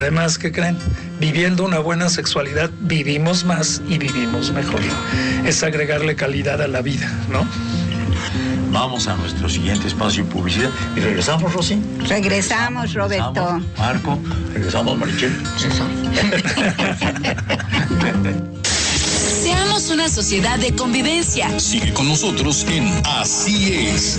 Además, ¿qué creen? Viviendo una buena sexualidad, vivimos más y vivimos mejor. Es agregarle calidad a la vida, ¿no? Vamos a nuestro siguiente espacio de publicidad. ¿Y regresamos, Rosy? Regresamos, Roberto. Marco, regresamos, Marichel. Seamos una sociedad de convivencia. Sigue con nosotros en Así es.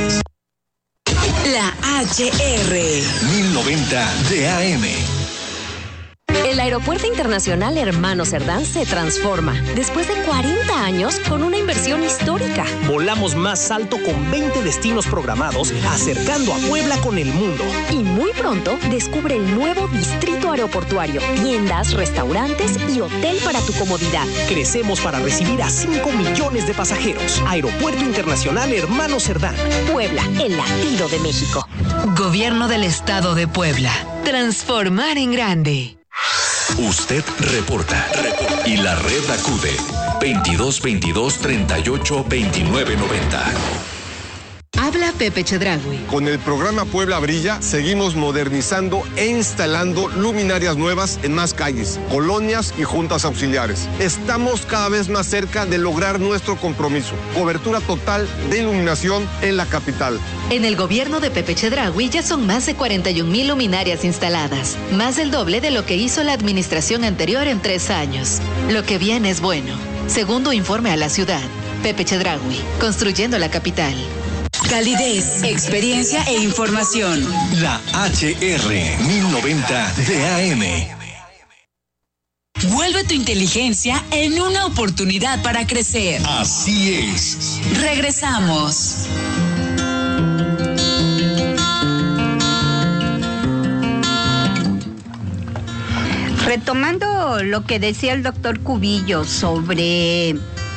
La HR 1090 de AM. El Aeropuerto Internacional Hermano Cerdán se transforma después de 40 años con una inversión histórica. Volamos más alto con 20 destinos programados, acercando a Puebla con el mundo. Y muy pronto descubre el nuevo distrito aeroportuario, tiendas, restaurantes y hotel para tu comodidad. Crecemos para recibir a 5 millones de pasajeros. Aeropuerto Internacional Hermano Cerdán. Puebla, el latido de México. Gobierno del Estado de Puebla. Transformar en grande. Usted reporta y la red acude 2222 38 29 90. Habla Pepe Chedraui. Con el programa Puebla Brilla seguimos modernizando e instalando luminarias nuevas en más calles, colonias y juntas auxiliares. Estamos cada vez más cerca de lograr nuestro compromiso. Cobertura total de iluminación en la capital. En el gobierno de Pepe Chedraui ya son más de 41,000 luminarias instaladas, más del doble de lo que hizo la administración anterior en 3 años. Lo que viene es bueno. Segundo informe a la ciudad. Pepe Chedraui, construyendo la capital. Calidez, experiencia e información. La HR 1090 de AM. Vuelve tu inteligencia en una oportunidad para crecer. Así es. Regresamos. Retomando lo que decía el doctor Cubillo sobre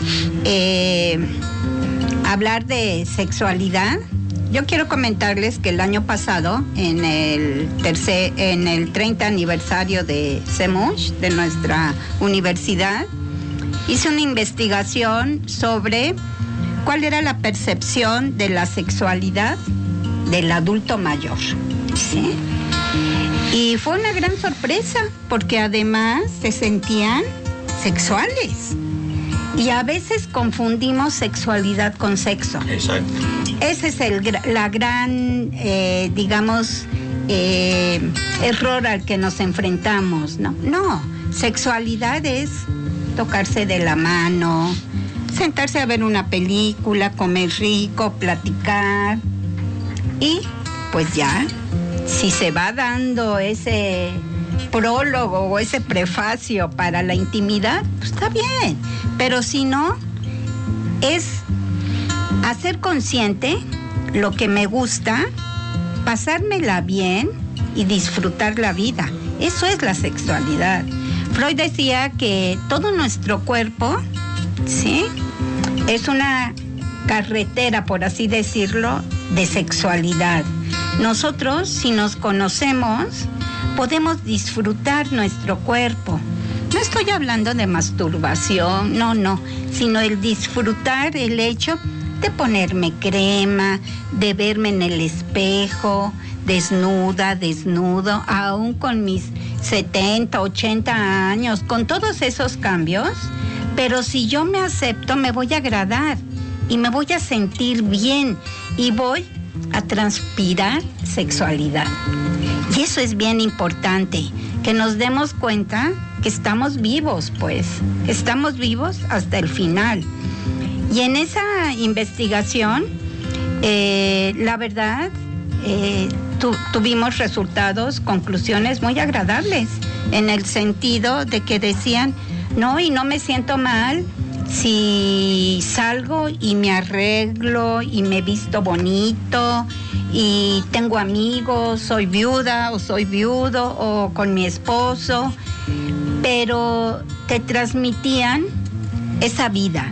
hablar de sexualidad, yo quiero comentarles que el año pasado, en el 30 aniversario de CEMUSH, de nuestra universidad, hice una investigación sobre cuál era la percepción de la sexualidad del adulto mayor, ¿sí? Y fue una gran sorpresa, porque además se sentían sexuales. Y a veces confundimos sexualidad con sexo. Exacto. Ese es la gran, error al que nos enfrentamos, ¿no? No, sexualidad es tocarse de la mano, sentarse a ver una película, comer rico, platicar. Y pues ya, si se va dando ese prólogo o ese prefacio para la intimidad, pues está bien. Pero si no, es hacer consciente lo que me gusta, pasármela bien y disfrutar la vida. Eso es la sexualidad. Freud decía que todo nuestro cuerpo, ¿sí?, es una carretera, por así decirlo, de sexualidad. Nosotros, si nos conocemos, podemos disfrutar nuestro cuerpo. No estoy hablando de masturbación, no, sino el disfrutar el hecho de ponerme crema, de verme en el espejo, desnuda, desnudo, aún con mis 70, 80 años, con todos esos cambios. Pero si yo me acepto, me voy a agradar y me voy a sentir bien y voy a transpirar sexualidad. Y eso es bien importante, que nos demos cuenta que estamos vivos, pues, estamos vivos hasta el final. Y en esa investigación, la verdad, tuvimos resultados, conclusiones muy agradables, en el sentido de que decían, no, y no me siento mal si salgo y me arreglo y me visto bonito y tengo amigos, soy viuda o soy viudo o con mi esposo, pero te transmitían esa vida,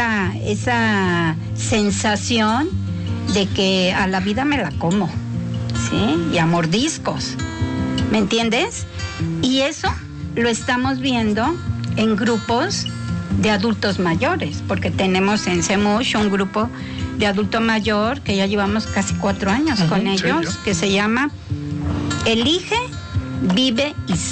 esa sensación de que a la vida me la como, ¿sí? Y a mordiscos, ¿me entiendes? Y eso lo estamos viendo en grupos de adultos mayores, porque tenemos en CEMUSH un grupo de adulto mayor que ya llevamos casi 4 años con ellos, que se llama Elige Vive y